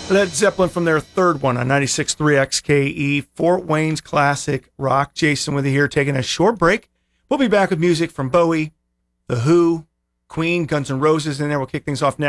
Led Zeppelin from their third one on 96.3 XKE, Fort Wayne's classic rock. Jason with you here, taking a short break. We'll be back with music from Bowie, The Who, Queen, Guns N' Roses in there. We'll kick things off now.